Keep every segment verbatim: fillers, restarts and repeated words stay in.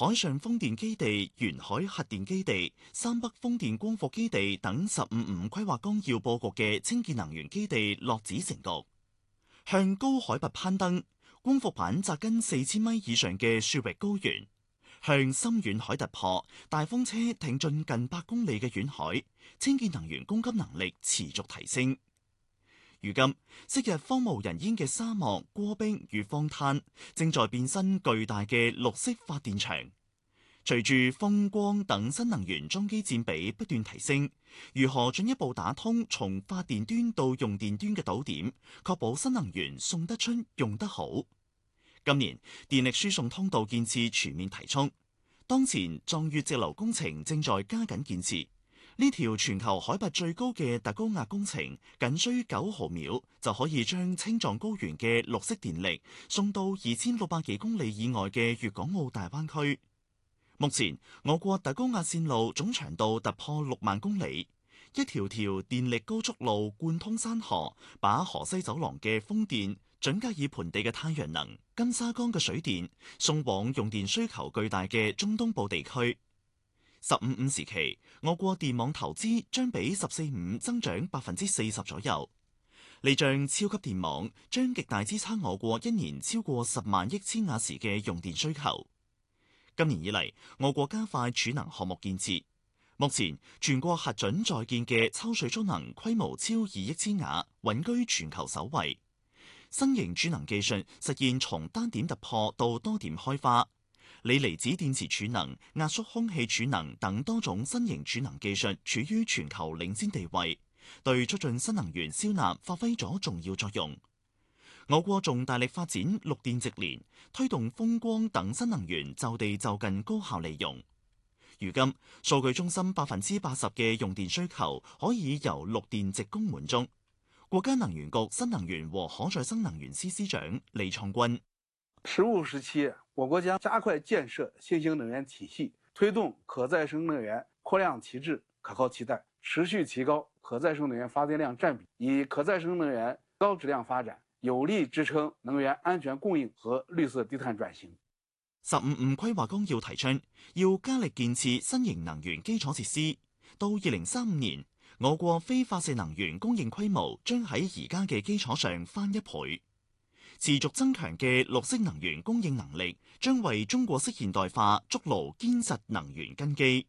海上風電基地、沿海核電基地、三北風電光伏基地等十五五規劃綱要佈局嘅清潔能源基地落子成局。向高海拔攀登，光伏板扎根四千米以上嘅雪域高原；向深遠海突破，大風車挺進近百公里嘅遠海，清潔能源供給能力持續提升。如今，昔日荒無人煙嘅沙漠、戈壁與荒灘，正在變身巨大嘅綠色發電場。隨住風光等新能源裝機佔比不斷提升，如何進一步打通從發電端到用電端嘅島點，確保新能源送得出、用得好？今年電力輸送通道建設全面提速，當前藏越直流工程正在加緊建設。呢條全球海拔最高嘅特高壓工程，僅需九毫秒就可以將青藏高原嘅綠色電力送到二千六百幾公里以外嘅粵港澳大灣區。目前，我國特高壓線路總長度突破六萬公里，一條條電力高速路貫通山河，把河西走廊嘅風電、準格爾盆地嘅太陽能、金沙江嘅水電送往用電需求巨大嘅中東部地區。十五五時期，我國電網投資將比十四五增長百分之四十左右。呢張超級電網將極大支撐我國一年超過十萬億千瓦時嘅用電需求。今年以嚟，我國加快儲能項目建設。目前，全國核准在建嘅抽水蓄能規模超二億千瓦，穩居全球首位。新型儲能技術實現從單點突破到多點開花。鋰離子電池儲能、壓縮空氣儲能等多種新型儲能技術處於全球領先地位，對促進新能源銷納發揮咗重要作用。我國仲大力發展綠電直連，推動風光等新能源就地就近高效利用。如今，數據中心百分之八十嘅用電需求可以由綠電直供滿足。國家能源局新能源和可再生能源司司長李創軍： 十五時期，我國將加快建設新型能源體系，推動可再生能源擴量提質、可靠替代，持續提高可再生能源發電量佔比，以可再生能源高質量發展，有力支撐能源安全供應和綠色低碳轉型。 十五五規劃綱要提出，要加力建設新型能源基礎設施。到二零三五年，我國非發射能源供應規模將喺而家嘅基礎上翻一倍。持續增強嘅綠色能源供應能力，將為中國式現代化築牢堅實能源根基。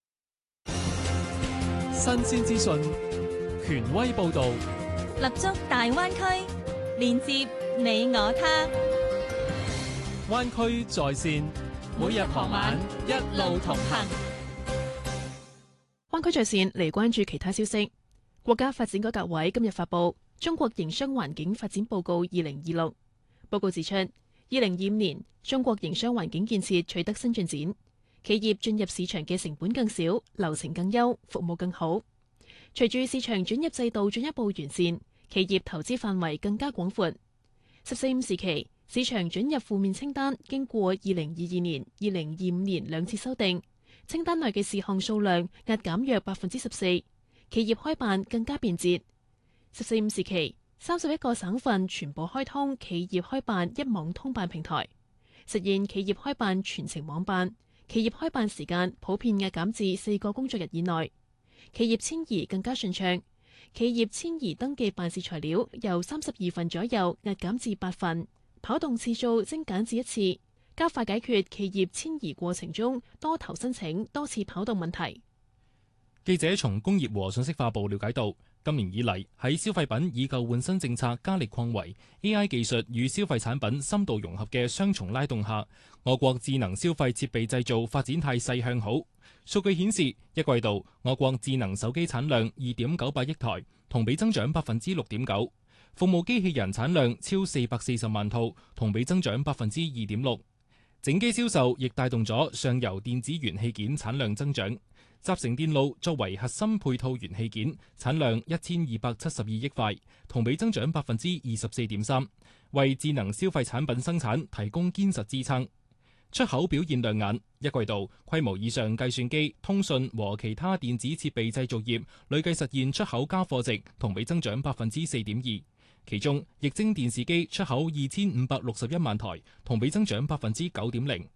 新鮮資訊，權威報導， 立足大灣區，連接你我他。 灣區在線，每日傍晚一路同行。 灣區在線嚟關注其他消息。國家發展改革委今日發布《中國營商環境發展報告二零二六》。報告指出，二零二五年中國營商環境建設取得新進展，企業進入市場嘅成本更少，流程更優，服務更好。隨住市場轉入制度進一步完善，企業投資範圍更加廣闊。十四五時期，市場轉入負面清單經過二零二二年、二零二五年兩次修訂，清單內嘅事項數量壓減約百分之十四，企業開辦更加便捷。十四五時期，三十一個省份全部開通企業開辦一網通辦平台，實現企業開辦全程網辦，企業開辦時間普遍壓減至四個工作日以內，企業遷移更加順暢，企業遷移登記辦事材料由三十二份左右壓減至八份，跑動次數精簡至一次，加快解決企業遷移過程中多頭申請、多次跑動問題。 記者從工業和信息化部了解到，今年以嚟喺消費品以舊換新政策加力擴圍、A I 技術與消費產品深度融合嘅雙重拉動下，我國智能消費設備製造發展態勢向好。數據顯示，一季度我國智能手機產量二點九八億台，同比增長百分之六點九；服務機器人產量超四百四十萬套，同比增長百分之二點六。整機銷售亦帶動咗上游電子元器件產量增長。集成電路作為核心配套元器件，產量一千二百七十二億塊，同比增長百分之二十四點三，為智能消費產品生產提供堅實支撐。出口表現亮眼，一季度規模以上計算機、通訊和其他電子設備製造業累計實現出口加貨值同比增長百分之四點二，其中液晶電視機出口二千五百六十一萬台，同比增長百分之九點零。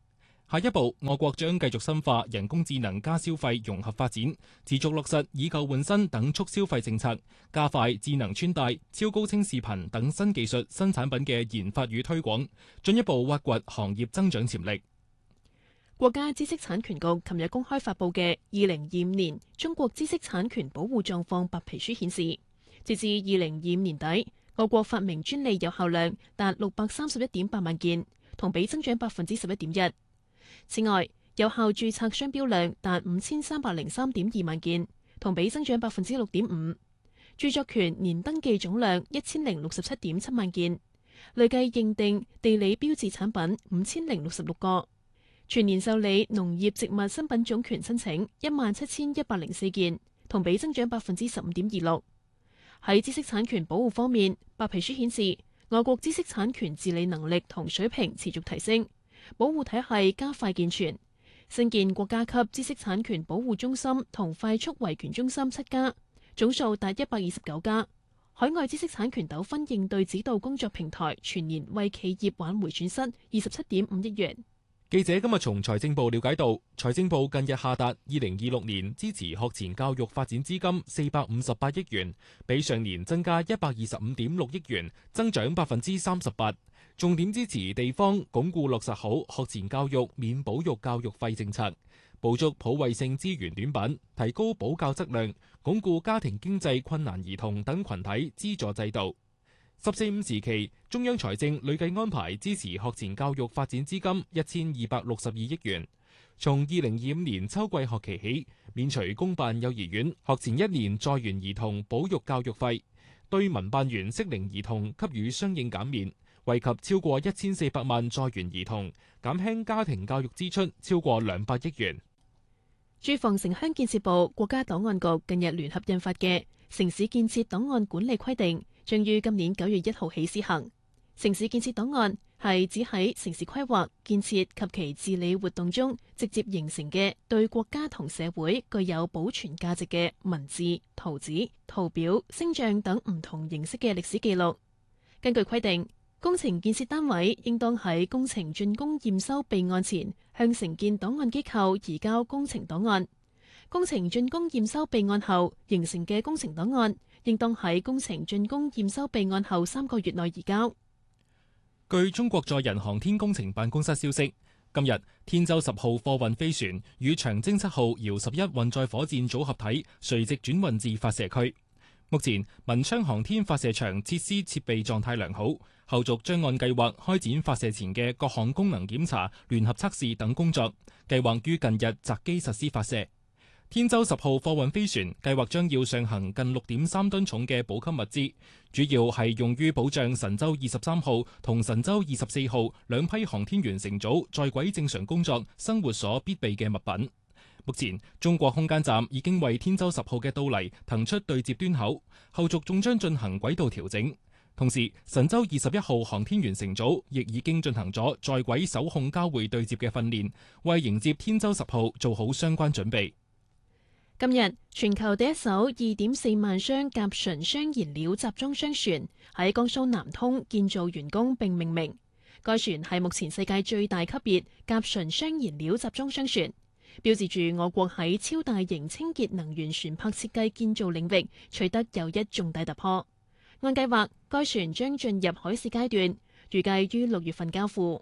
下一步，我國將繼續深化人工智能加消費融合發展，持續落實以舊換新等促消費政策，加快智能穿戴、超高清視頻等新技術新產品嘅研發與推廣，進一步挖掘行業增長潛力。 國家知識產權局琴日公開發布嘅二零二五年中國知識產權保護狀況白皮書顯示，截至二零二五年底，我國發明專利有效量達六百三十一點八萬件，同比增長百分之十一點一。此外，有效註冊商標量達五千三百零三點二萬件，同比增長百分之六點五。著作權年登記總量一千零六十七點七萬件，累計認定地理標誌產品五千零六十六個，全年受理農業植物新品種權申請一萬七千一百零四件，同比增長百分之十五點二六。喺知識產權保護方面，白皮書顯示，我國知識產權治理能力同水平持續提升，保護體系加快健全，新建國家級知識產權保護中心同快速維權中心七家，總數達一百二十九家。海外知識產權糾紛應對指導工作平台全年為企業挽回損失二十七點五億元。 記者今日從財政部了解到，財政部近日下達二零二六年支持學前教育發展資金四百五十八億元，比上年增加一百二十五點六億元，增長百分之三十八。重點支持地方鞏固落實好學前教育免保育教育費政策，補足普惠性資源短板，提高保教質量，鞏固家庭經濟困難兒童等群體資助制度。十四五時期，中央財政累計安排支持學前教育發展資金一千二百六十二億元。從二零二五年秋季學期起，免除公辦幼兒園學前一年在園兒童保育教育費，對民辦園適齡兒童給予相應減免，惠及超過一千四百萬在園兒童，減輕家庭教育支出超過兩百億元。 住房城鄉建設部、國家檔案局近日聯合印發嘅《城市建設檔案管理規定》，將於今年九月一號起施行。城市建設檔案係指喺城市規劃、建設及其治理活動中直接形成嘅對國家同社會具有保存價值嘅文字、圖紙、圖表、星象等唔同形式嘅歷史記錄。根據規定，工程建設單位應當喺工程竣工驗收備案前，向承建檔案機構移交工程檔案。工程竣工驗收備案後形成嘅工程檔案，應當喺工程竣工驗收備案後三個月內移交。 據中國載人航天工程辦公室消息，今日天舟十號貨運飛船與長征七號遙十一運載火箭組合體垂直轉運至發射區。目前文昌航天發射場設施設備狀態良好，後續將按計劃開展發射前嘅各項功能檢查、聯合測試等工作，計劃於近日擇機實施發射。天舟十號貨運飛船計劃將要上行近六點三噸重嘅補給物資，主要係用於保障神舟二十三號同神舟二十四號兩批航天員乘組在軌正常工作生活所必備嘅物品。目前，中國空間站已經為天舟十號嘅到嚟騰出對接端口，後續仲將進行軌道調整。同時，神舟二十一號航天員乘組亦已經進行咗在軌手控交會對接嘅訓練，為迎接天舟十號做好相關準備。 今日，全球第一艘二點四萬箱甲醇雙燃料集裝箱船喺江蘇南通建造完工並命名。該船係目前世界最大級別甲醇雙燃料集裝箱船，標誌住我國喺超大型清潔能源船舶設計建造領域取得又一重大突破。按計劃，該船將進入海試階段，預計於六月份交付。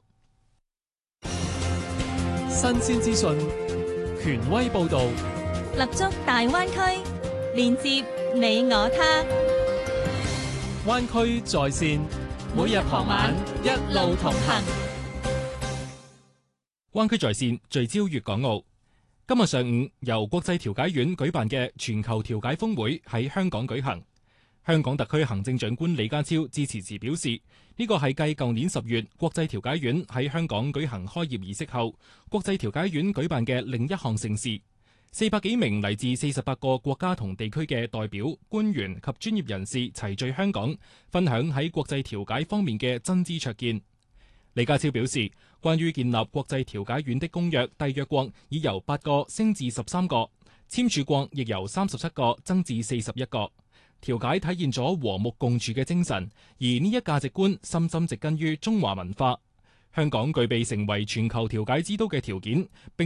新鮮資訊，權威報導。 立足大灣區，連接你我他。 灣區在線，每日傍晚一路同行。 灣區在線聚焦粵港澳。今日上午由國際調解院舉辦嘅全球調解峰會喺香港舉行。香港特區行政長官李家超致辭時表示，呢個係繼舊年十月國際調解院喺香港舉行開業儀式後，國際調解院舉辦嘅另一項盛事。四百幾名嚟自四十八個國家同地區嘅代表、官員及專業人士齊聚香港，分享喺國際調解方面嘅真知灼見。李家超表示，關於建立國際調解院的公約締約國已由八個升至十三個，簽署國亦由三十七個增至四十一個。調解體現咗和睦共處嘅精神，而呢一價值觀深深植根於中華文化。 香港具備成為全球調解之都嘅條件，並